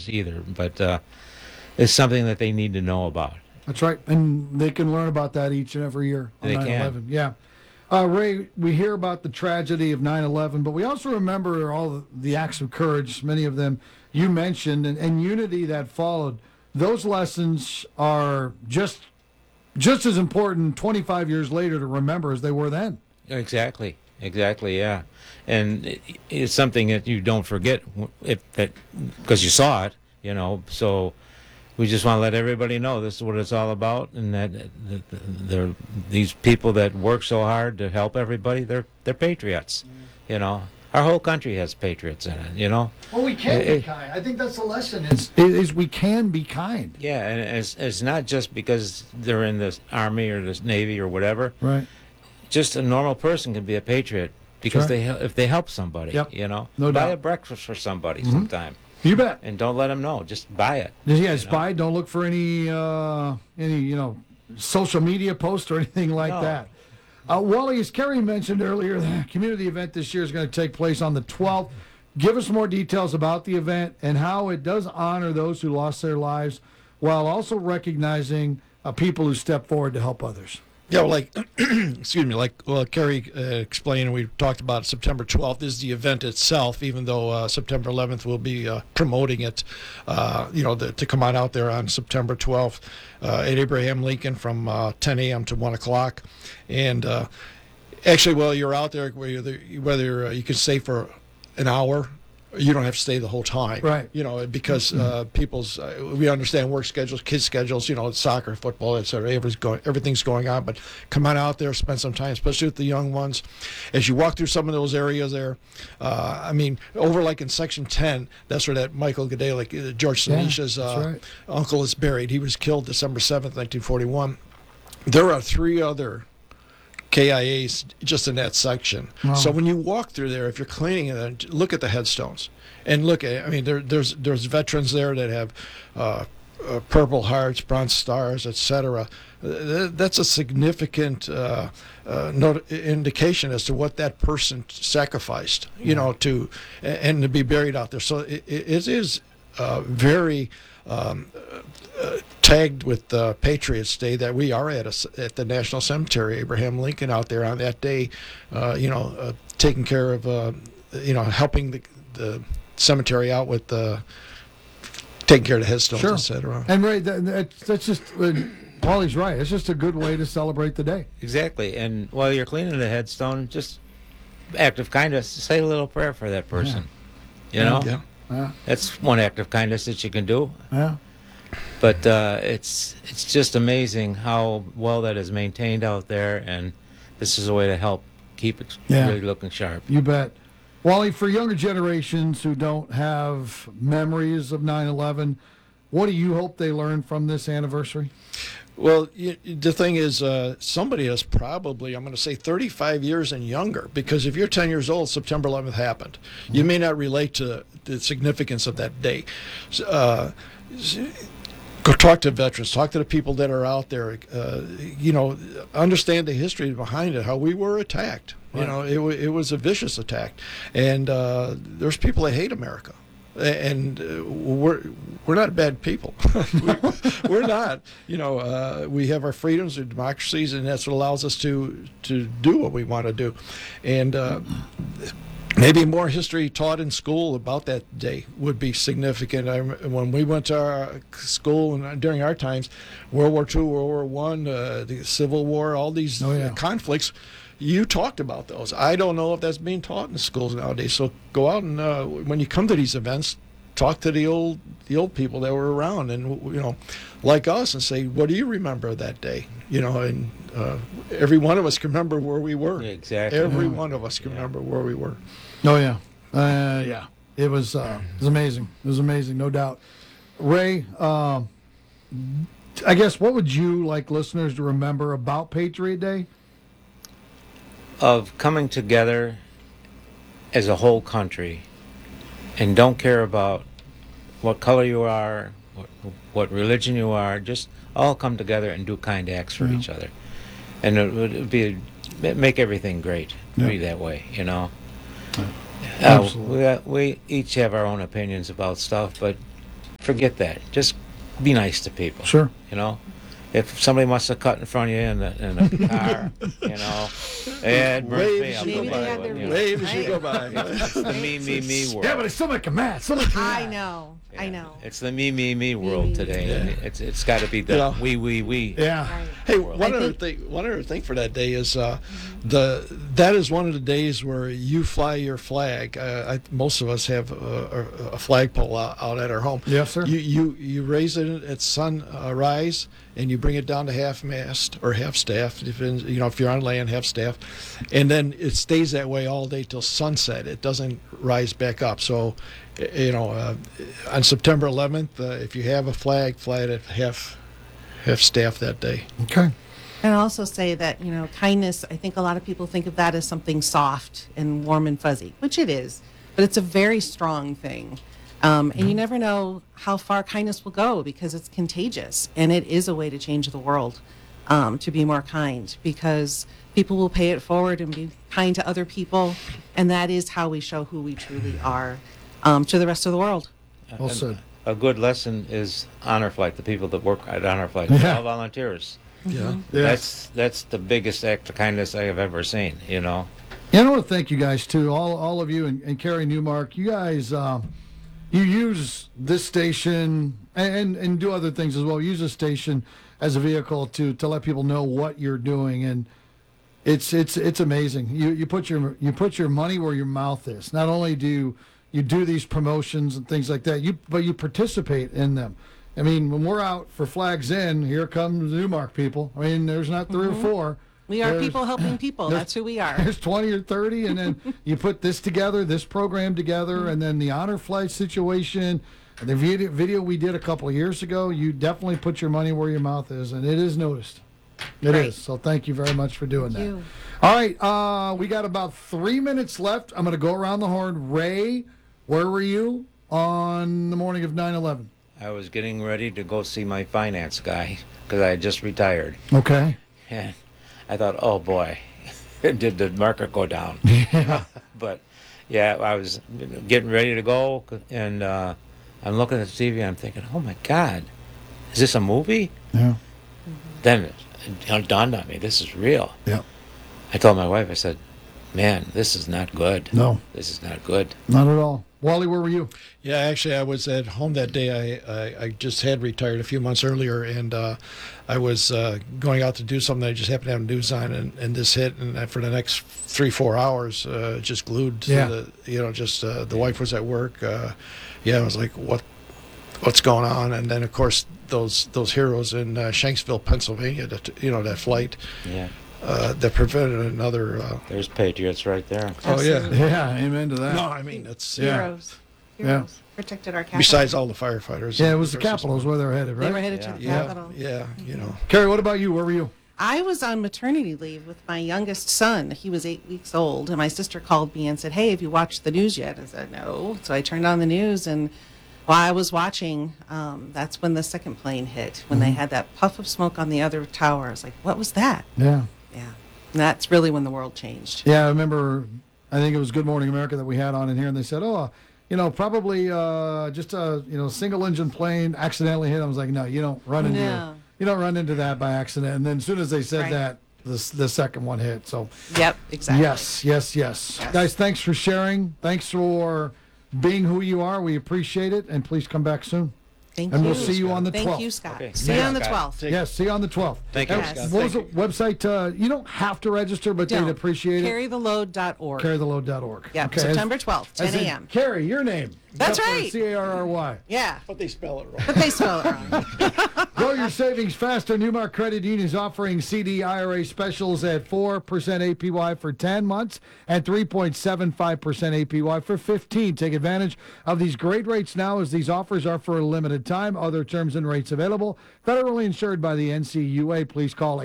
years either, but it's something that they need to know about. That's right. And they can learn about that each and every year on They 9/11. can. Yeah. Ray, we hear about the tragedy of 9/11, but we also remember all the acts of courage, many of them you mentioned, and unity that followed. Those lessons are just as important 25 years later to remember as they were then. Exactly, yeah. And it's something that you don't forget because you saw it, So we just want to let everybody know this is what it's all about, and that these people that work so hard to help everybody, they're patriots, Our whole country has patriots in it, Well, we can be kind. I think that's the lesson. Is we can be kind. Yeah, and it's not just because they're in the Army or the Navy or whatever. Right. Just a normal person can be a patriot because if they help somebody, Yep. No buy doubt. a breakfast for somebody sometime. You bet. And don't let them know. Just buy it. Yeah, buy. Don't look for any social media posts or anything like that. Wally, as Kerry mentioned earlier, the community event this year is going to take place on the 12th. Give us more details about the event and how it does honor those who lost their lives while also recognizing people who step forward to help others. Yeah, like Kerry explained, and we talked about, September 12th is the event itself, even though September 11th will be promoting it, to come on out there on September 12th at Abraham Lincoln from 10 a.m. to 1 o'clock. And actually, while you're out there, whether you can stay for an hour, you don't have to stay the whole time, right? Because people's we understand work schedules, kids' schedules, soccer, football, etc. Everything's going on. But come on out there, spend some time, especially with the young ones. As you walk through some of those areas there, over like in Section 10, that's where that Michael Gedalich, George Sinisha's uncle is buried. He was killed December 7th, 1941. There are 3 other KIAs just in that section. Wow. So when you walk through there, if you're cleaning it, look at the headstones and look at. There's veterans there that have Purple Hearts, Bronze Stars, etc. That's a significant indication as to what that person sacrificed, to be buried out there. So it is very. Tagged with Patriots Day that we are at the National Cemetery, Abraham Lincoln, out there on that day, taking care of, helping the cemetery out with taking care of the headstones, sure. etc. And Ray, that's just, Paulie's right. It's just a good way to celebrate the day. Exactly. And while you're cleaning the headstone, just act of kindness, say a little prayer for that person. Yeah. That's one act of kindness that you can do. Yeah. But it's just amazing how well that is maintained out there, and this is a way to help keep it really looking sharp. You bet. Wally, for younger generations who don't have memories of 9/11, what do you hope they learn from this anniversary? Well, the thing is, somebody is probably, I'm going to say 35 years and younger, because if you're 10 years old, September 11th happened. You may not relate to the significance of that day. Go talk to veterans, talk to the people that are out there, understand the history behind it, how we were attacked. Right. It was a vicious attack. And there's people that hate America. And we're not bad people. We're not. We have our freedoms and democracies, and that's what allows us to do what we want to do. And maybe more history taught in school about that day would be significant. When we went to our school and during our times, World War II, World War I, the Civil War, all these conflicts, you talked about those. I don't know if that's being taught in the schools nowadays. So go out and when you come to these events, talk to the old people that were around, and like us, and say, what do you remember of that day? And every one of us can remember where we were. Exactly. Every one of us can remember where we were. Oh yeah, it was amazing. It was amazing, no doubt. Ray, I guess what would you like listeners to remember about Patriot Day? Of coming together as a whole country, and don't care about what color you are, what religion you are. Just all come together and do kind acts for each other, and it would make everything great. Be that way, Absolutely. We each have our own opinions about stuff, but forget that. Just be nice to people. Sure. You know, if somebody wants to cut in front of you in a car, you know, it burns me Wave as up. you go Maybe a they little had bit, their you know. Wave as you Right. go by. It's the me world. Yeah, but I still make them mad. Still make 'em I mad. know. I Yeah. know. It's the me world today. Yeah. And it's got to be the Yeah. we. Yeah. Right. Hey, world. one I other thing for that day is that is one of the days where you fly your flag. Most of us have a flagpole out at our home. Yes, sir. You raise it at sunrise and you bring it down to half mast or half staff. Depends, if you're on land, half staff, and then it stays that way all day till sunset. It doesn't rise back up. So, on September 11th, if you have a flag, fly it at half staff that day. Okay. And I'll also say that, kindness, I think a lot of people think of that as something soft and warm and fuzzy, which it is, but it's a very strong thing. And you never know how far kindness will go because it's contagious. And it is a way to change the world, to be more kind, because people will pay it forward and be kind to other people. And that is how we show who we truly are to the rest of the world. Well said. A good lesson is Honor Flight. The people that work at Honor Flight, Yeah. all volunteers. Yeah. Yes. That's the biggest act of kindness I have ever seen. You know. Yeah, I want to thank you guys too, all of you, and Carrie Newmark. You guys, you use this station and do other things as well. Use this station as a vehicle to let people know what you're doing, and it's amazing. You put your money where your mouth is. Not only do you do these promotions and things like that, but you participate in them. I mean, when we're out for Flags In, here comes Newmark people. I mean, there's not 3 or 4. We are There's- people helping people. That's who we are. There's 20 or 30, and then you put this together, this program together, and then the Honor Flight situation, and the video we did a couple of years ago. You definitely put your money where your mouth is, and it is noticed. It Right. is. So thank you very much for doing that. you. All right, we got about 3 minutes left. I'm going to go around the horn. Ray, where were you on the morning of 9/11? I was getting ready to go see my finance guy because I had just retired. Okay. And I thought, oh boy, did the market go down? Yeah. But yeah, I was getting ready to go, and I'm looking at the TV. And I'm thinking, oh my God, is this a movie? Yeah. Then it dawned on me, this is real. Yeah. I told my wife, I said, man, this is not good. No, This is not good. not at all. Wally, where were you? Yeah, actually, I was at home that day. I just had retired a few months earlier, and I was going out to do something. I just happened to have news on, and this hit, and for the next 3-4 hours, just glued to Yeah. the wife was at work. I was like, what's going on? And then, of course, those heroes in Shanksville, Pennsylvania, that flight Yeah. that prevented another. There's patriots right there. Oh, yeah. Absolutely. Yeah, amen to that. No, I mean, it's Yeah. Heroes. Yeah. Heroes. Protected our capital. besides all the firefighters. Yeah, it was the Capitals where they were headed, They right? were headed to the Yeah, capital. yeah. Carrie, what about you? Where were you? I was on maternity leave with my youngest son. He was 8 weeks old, and my sister called me and said, "Hey, have you watched the news yet?" I said, "No." So I turned on the news, and while I was watching, that's when the second plane hit. When they had that puff of smoke on the other tower, I was like, "What was that?" Yeah. Yeah, and that's really when the world changed. Yeah, I remember, I think it was Good Morning America that we had on in here, and they said, probably just a single engine plane accidentally hit. I was like, no, you don't run into that by accident. And then as soon as they said Right. that, the second one hit. So Yep, exactly. yes. Guys, thanks for sharing. Thanks for being who you are. We appreciate it, and please come back soon. Thank And you. we'll see you on the 12th. Thank you, Scott. Okay. See you Yeah, on the Scott. 12th. Yes, see you on the 12th. Thank you, And Scott. What was the Thank website? You don't have to register, but they'd Don't. appreciate it. Carrytheload.org. Carrytheload.org. Yep, September 12th, 10 a.m. Carrie, your name. That's Except for right. C-A-R-R-Y. Yeah, But they spell it wrong. but they spell it wrong. Grow your savings faster. Newmark Credit Union is offering CD IRA specials at 4% APY for 10 months and 3.75% APY for 15. Take advantage of these great rates now, as these offers are for a limited time. Other terms and rates available. Federally insured by the NCUA. Please call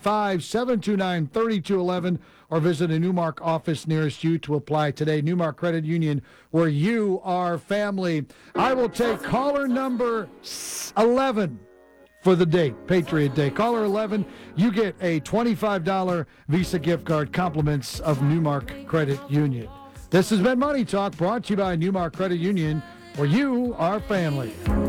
815-729-3211 or visit a Newmark office nearest you to apply today. Newmark Credit Union, where you are family. I will take caller number 11 for the date, Patriot Day. Caller 11, you get a $25 Visa gift card, compliments of Newmark Credit Union. This has been Money Talk, brought to you by Newmark Credit Union, where you are family.